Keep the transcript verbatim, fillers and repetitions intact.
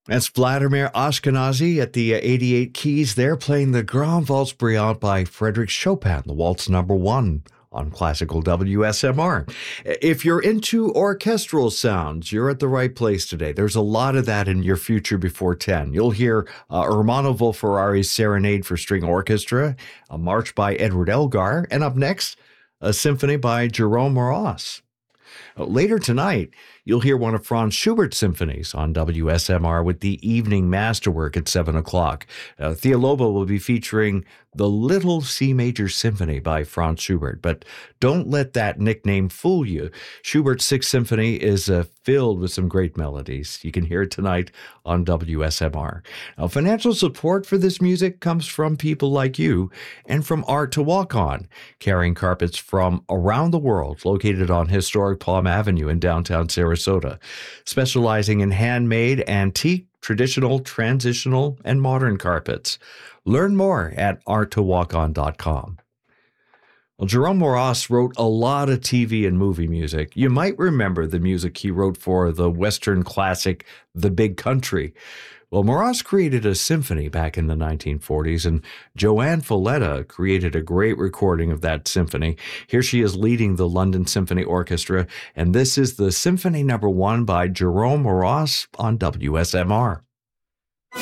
That's Vladimir Ashkenazy at the uh, eighty-eight keys there, playing the Grand Waltz Brillante by Frédéric Chopin, the waltz number one on classical W S M R. If you're into orchestral sounds, you're at the right place today. There's a lot of that in your Future Before ten. You'll hear uh, Ermanno Wolf-Ferrari's Serenade for String Orchestra, a march by Edward Elgar, and up next, a symphony by Jerome Moross. Later tonight, you'll hear one of Franz Schubert's symphonies on W S M R with the evening masterwork at seven o'clock. Uh, Theoloba will be featuring the Little C Major Symphony by Franz Schubert, but don't let that nickname fool you. Schubert's Sixth Symphony is uh, filled with some great melodies. You can hear it tonight on W S M R. Now, financial support for this music comes from people like you and from Art to Walk On, carrying carpets from around the world, located on historic Palm Avenue in downtown Sarasota, specializing in handmade, antique, traditional, transitional, and modern carpets. Learn more at art to walk on dot com. Well, Jerome Moross wrote a lot of T V and movie music. You might remember the music he wrote for the Western classic The Big Country. Well, Moross created a symphony back in the nineteen forties, and Joanne Folletta created a great recording of that symphony. Here she is leading the London Symphony Orchestra, and this is the Symphony Number One by Jerome Moross on W S M R.